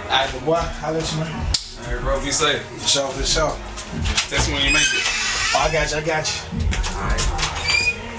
Alright, but boy, I'll let you know. Alright, bro, be safe. For sure. That's when you make it. Oh, I got you. Alright.